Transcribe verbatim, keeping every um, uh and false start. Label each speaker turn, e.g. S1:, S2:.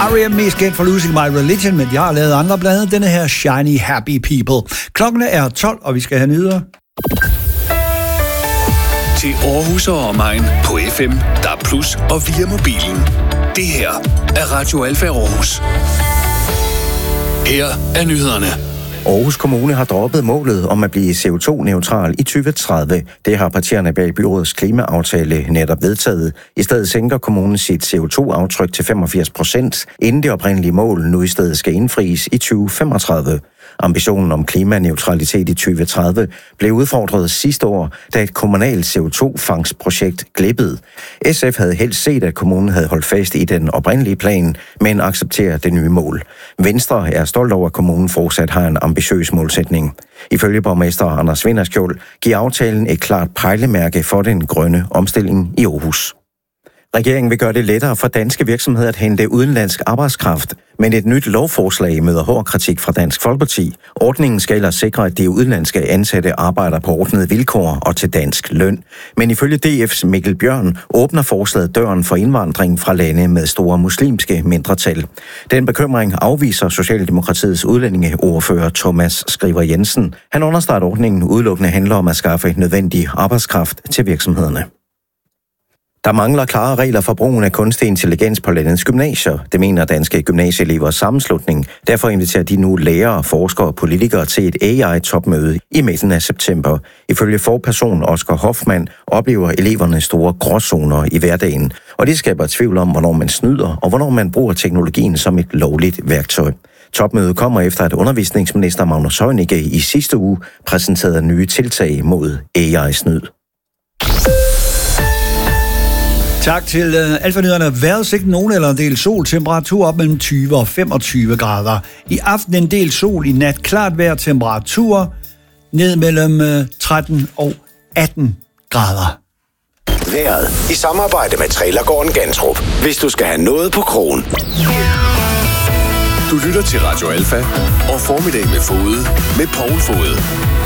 S1: R E M mest kendt for Losing My Religion, men de har lavet andre blade. Denne her Shiny Happy People. Klokken er tolv, og vi skal have nyheder.
S2: Til Aarhus og omegn på F M, D A B plus og via mobilen. Det her er Radio Alfa Aarhus. Her er nyhederne.
S3: Aarhus Kommune har droppet målet om at blive C O to neutral i tyve tredive. Det har partierne bag byrådets klimaaftale netop vedtaget. I stedet sænker kommunen sit C O to aftryk til femogfirs procent, inden det oprindelige mål nu i stedet skal indfries i tyve femogtredive. Ambitionen om klimaneutralitet i tyve tredive blev udfordret sidste år, da et kommunalt C O to fangstprojekt glippede. S F havde helst set, at kommunen havde holdt fast i den oprindelige plan, men accepterer det nye mål. Venstre er stolt over, at kommunen fortsat har en ambitiøs målsætning. Ifølge borgmester Anders Vinderskjold giver aftalen et klart pejlemærke for den grønne omstilling i Aarhus. Regeringen vil gøre det lettere for danske virksomheder at hente udenlandsk arbejdskraft, men et nyt lovforslag møder hård kritik fra Dansk Folkeparti. Ordningen skal ellers sikre, at de udenlandske ansatte arbejder på ordnede vilkår og til dansk løn. Men ifølge D F's Mikkel Bjørn åbner forslaget døren for indvandring fra lande med store muslimske mindretal. Den bekymring afviser Socialdemokratiets udlændingeordfører Thomas Skriver Jensen. Han understreger, at ordningen udelukkende handler om at skaffe nødvendig arbejdskraft til virksomhederne. Der mangler klare regler for brugen af kunstig intelligens på landets gymnasier. Det mener Danske Gymnasieelevers Sammenslutning. Derfor inviterer de nu lærere, forskere og politikere til et A I-topmøde i midten af september. Ifølge forperson Oscar Hoffmann oplever eleverne store gråzoner i hverdagen. Og det skaber tvivl om, hvornår man snyder og hvornår man bruger teknologien som et lovligt værktøj. Topmødet kommer efter, at undervisningsminister Magnus Heunicke i sidste uge præsenterede nye tiltag mod A I-snyd.
S1: Tak til uh, Alfa-nyhederne. Vejrudsigt nogen eller en del sol. Temperatur op mellem tyve og femogtyve grader. I aften en del sol. I nat klart vejr. Temperatur ned mellem uh, tretten og atten grader.
S4: Vejret i samarbejde med Trailergården Gantrup. Hvis du skal have noget på krogen.
S2: Du lytter til Radio Alfa og Formiddag med Fode med Poul Fode.